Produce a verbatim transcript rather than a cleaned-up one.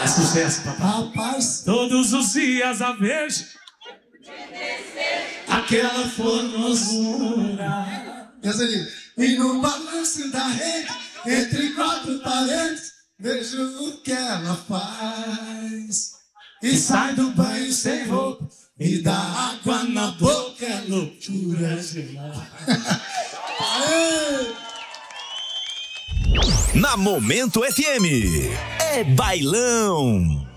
É sucesso, papai. Rapaz, Todos os dias a vejo aquela formosura. pensa ali. E no balanço da rede, entre quatro paredes, vejo o que ela faz. E sai do banho sem roupa, e dá água na boca, é loucura geral. Na Momento F M, é bailão.